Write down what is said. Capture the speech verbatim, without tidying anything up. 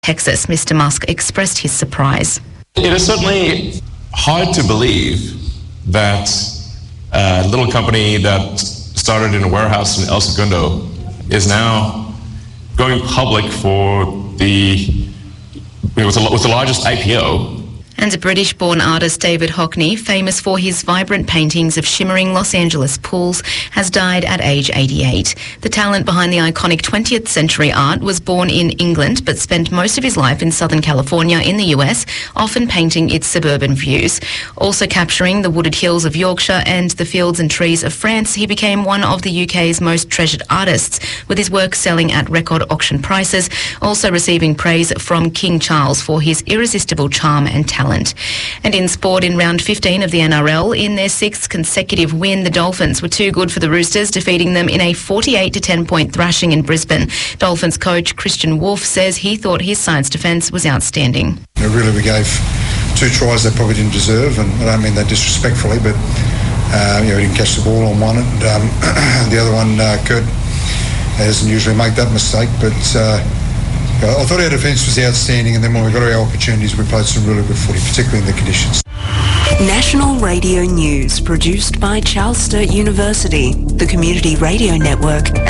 Texas, Mister Musk expressed his surprise. It is certainly hard to believe that a little company that started in a warehouse in El Segundo is now going public for the, it was the, was the largest I P O. And British-born artist David Hockney, famous for his vibrant paintings of shimmering Los Angeles pools, has died at age eighty-eight. The talent behind the iconic twentieth century art was born in England but spent most of his life in Southern California in the U S, often painting its suburban views. Also capturing the wooded hills of Yorkshire and the fields and trees of France, he became one of the U K's most treasured artists, with his work selling at record auction prices, also receiving praise from King Charles for his irresistible charm and talent. And in sport, in round fifteen of the N R L, in their sixth consecutive win, the Dolphins were too good for the Roosters, defeating them in a forty-eight to ten point thrashing in Brisbane. Dolphins coach Christian Wolf says he thought his side's defence was outstanding. You know, really, we gave two tries they probably didn't deserve, and I don't mean that disrespectfully, but uh, you know, we didn't catch the ball on one, and um, the other one, uh, Kurt, doesn't usually make that mistake, but Uh, I thought our defence was outstanding, and then when we got our opportunities, we played some really good footy, particularly in the conditions. National Radio News, produced by Charles Sturt University, the Community Radio Network.